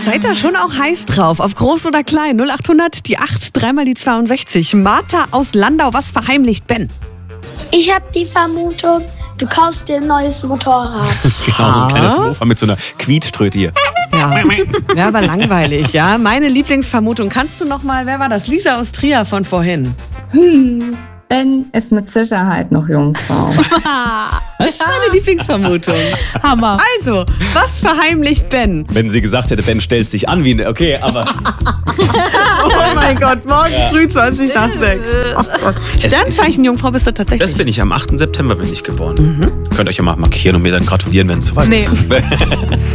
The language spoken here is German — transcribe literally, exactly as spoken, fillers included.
Seid ihr schon auch heiß drauf? Auf groß oder klein? null acht hundert, die acht, dreimal die zweiundsechzig. Martha aus Landau, was verheimlicht Ben? Ich habe die Vermutung, du kaufst dir ein neues Motorrad. Genau, so ein kleines Mofa mit so einer Quietschtröte hier. Ja, wäre aber langweilig, ja. Meine Lieblingsvermutung, kannst du noch mal, wer war das? Lisa aus Trier von vorhin. Hm, Ben ist mit Sicherheit noch Jungfrau. Das ist meine Lieblingsvermutung. Hammer. Also, was verheimlicht Ben? Wenn sie gesagt hätte, Ben stellt sich an wie eine, okay, aber Oh mein Gott, morgen ja. früh zwanzig nach sechs. Oh Gott. Sternzeichen Jungfrau bist du tatsächlich. das bin ich. Am achten September bin ich geboren. Mhm. Könnt euch ja mal markieren und mir dann gratulieren, wenn es soweit Nee. ist.